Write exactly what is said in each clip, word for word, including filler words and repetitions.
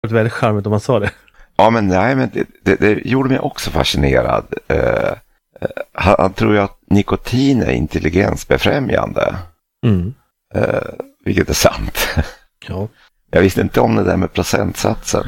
Det var väldigt charmigt om man sa det. Ja, men, nej, men det, det, det gjorde mig också fascinerad. Uh, han, han tror ju att nikotin är intelligensbefrämjande. Mm. Uh, vilket är sant. Ja. Jag visste inte om det där med procentsatsen.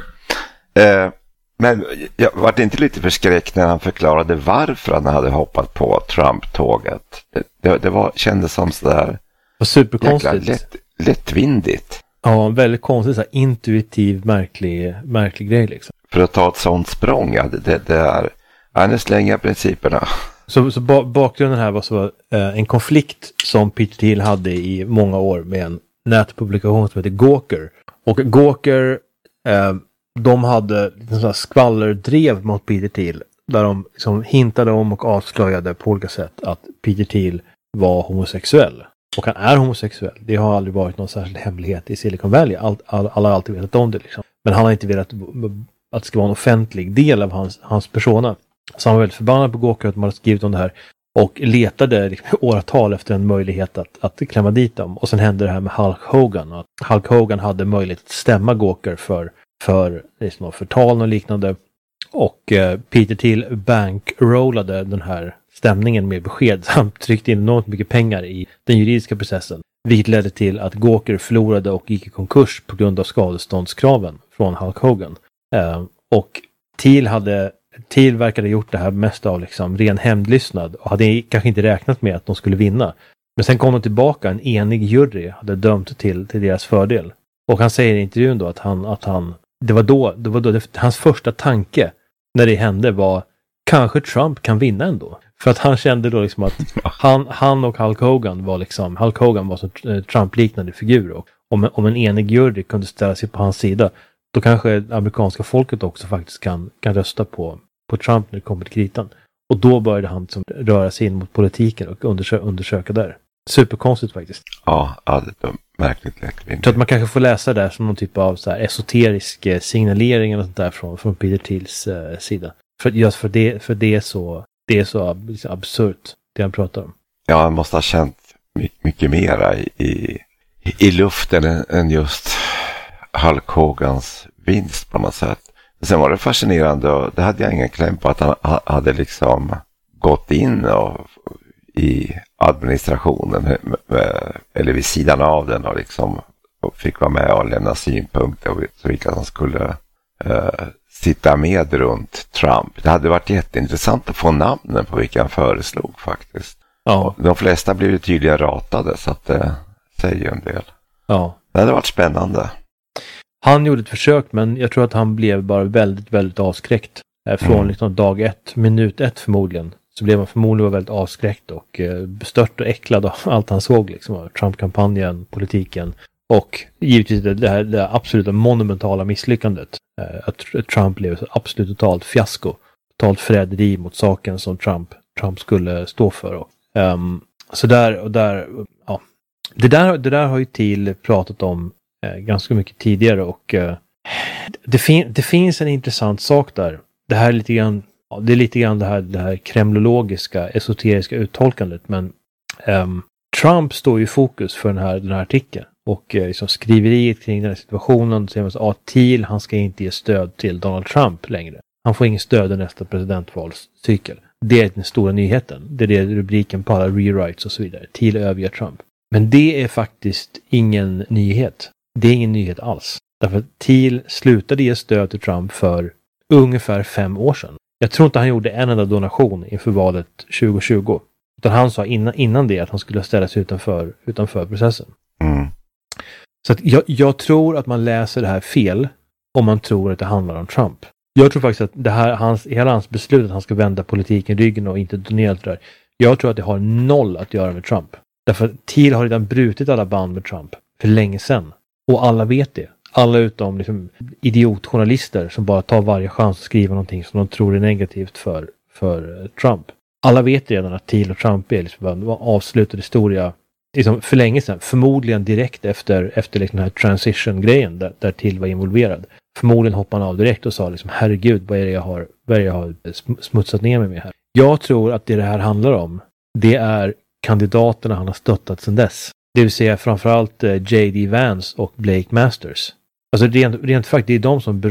Uh, men jag var inte lite förskräckt när han förklarade varför han hade hoppat på Trump-tåget. Det, det, det var, kändes som sådär superkonstigt. Lätt, lättvindigt. Ja, väldigt konstigt, så här, intuitiv, märklig, märklig grej liksom. För att ta ett sånt språng, ja, det, det är han slänga principerna. Så, så ba- bakgrunden här var så eh, en konflikt som Peter Thiel hade i många år med en nätpublikation som heter Gawker. Och Gawker, eh, de hade liksom så här skvallerdrev mot Peter Thiel. Där de liksom hintade om och avslöjade på olika sätt att Peter Thiel var homosexuell. Och han är homosexuell. Det har aldrig varit någon särskild hemlighet i Silicon Valley. All, all, alla har alltid vetat om det liksom. Men han har inte velat att det ska vara en offentlig del av hans, hans persona. Så han var väldigt förbannad på Gawker att man hade skrivit om det här. Och letade liksom åratal efter en möjlighet att, att klämma dit dem. Och sen hände det här med Hulk Hogan. Att Hulk Hogan hade möjlighet att stämma Gawker för, för liksom, förtal och liknande. Och eh, Peter Thiel bankrollade den här stämningen med besked. Han tryckte in enormt mycket pengar i den juridiska processen. Vilket ledde till att Gawker förlorade och gick i konkurs på grund av skadeståndskraven från Hulk Hogan. Eh, och Thiel hade Thiel verkade gjort det här mest av liksom ren hämndlystnad och hade kanske inte räknat med att de skulle vinna. Men sen kom de tillbaka, en enig jury hade dömt till, till deras fördel. Och han säger i intervjun då att han, att han det var då, det var då det, hans första tanke när det hände var kanske Trump kan vinna ändå. För att han kände då liksom att han, han och Hulk Hogan var liksom, Hulk Hogan var som Trump-liknande figur. Och om, om en enig jury kunde ställa sig på hans sida, då kanske amerikanska folket också faktiskt kan, kan rösta på, på Trump när det kommer till kritan. Och då började han som röra sig in mot politiken och undersöka, undersöka där. Superkonstigt faktiskt. Ja, ja det är märkligt lättvindigt. Så att man kanske får läsa där som någon typ av så här esoterisk signalering eller sånt där från, från Peter Thiels eh, sida. För, just för det, för det är så, det är så liksom absurt det han pratar om. Ja, han måste ha känt mycket, mycket mera i, i, i luften än, än just Hulk Hogans vinst på något sätt. Sen var det fascinerande och det hade jag ingen kläm på att han hade liksom gått in och, i administrationen eller vid sidan av den och liksom och fick vara med och lämna synpunkter och så vilka som skulle uh, sitta med runt Trump. Det hade varit jätteintressant att få namnen på vilka han föreslog faktiskt. Ja. De flesta blev ju tydligen ratade så att det säger en del. Ja. Det hade varit spännande. Han gjorde ett försök men jag tror att han blev bara väldigt, väldigt avskräckt. Från mm. liksom dag ett, minut ett förmodligen. Så blev han förmodligen väldigt avskräckt och eh, bestört och äcklad av allt han såg. Liksom, Trump-kampanjen, politiken. Och givetvis det, det här det absoluta monumentala misslyckandet. Eh, att Trump blev ett absolut totalt fiasko. Totalt förräderi mot saken som Trump, Trump skulle stå för. Och, um, så där, och där, ja. Det där, det där har ju Thiel pratat om eh, ganska mycket tidigare och eh, det, fin- det finns en intressant sak där. Det här är lite grann, ja, det är lite grann det här, det här kremlologiska, esoteriska uttolkandet, men um, Trump står ju i fokus för den här, den här artikeln och eh, liksom skriveriet kring den här situationen säger man så att Thiel, han ska inte ge stöd till Donald Trump längre. Han får ingen stöd i nästa presidentvalscykel. Det är den stora nyheten. Det är det rubriken på alla rewrites och så vidare. Thiel överger Trump. Men det är faktiskt ingen nyhet. Det är ingen nyhet alls. Därför att Thiel slutade ge stöd till Trump för ungefär fem år sedan. Jag tror inte han gjorde en enda donation inför valet tjugo tjugo. Utan han sa innan, innan det att han skulle ställa sig utanför, utanför processen. Mm. Så att jag, jag tror att man läser det här fel om man tror att det handlar om Trump. Jag tror faktiskt att det här, hans, hela hans beslut att han ska vända politiken ryggen och inte donera till det där. Jag tror att det har noll att göra med Trump. Därför att Thiel har redan brutit alla band med Trump för länge sedan. Och alla vet det. Alla utom liksom idiotjournalister som bara tar varje chans att skriva någonting som de tror är negativt för, för Trump. Alla vet redan att Thiel och Trump är liksom en avslutad historia liksom för länge sedan. Förmodligen direkt efter, efter liksom den här transition-grejen där, där Thiel var involverad. Förmodligen hoppade han av direkt och sa liksom, herregud, vad är det jag har, vad är det jag har smutsat ner mig med här? Jag tror att det det här handlar om, det är kandidaterna han har stöttat sedan dess. Det vill säga framförallt J D Vance och Blake Masters. Alltså rent, rent faktiskt, det är de som